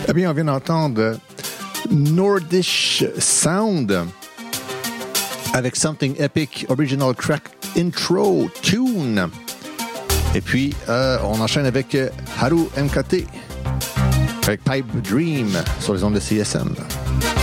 Eh bien, on vient d'entendre Nordish Sound avec Something Epic Original Track Intro Tune. Et puis, on enchaîne avec Haru MKT avec Pipe Dream sur les ondes de CSM.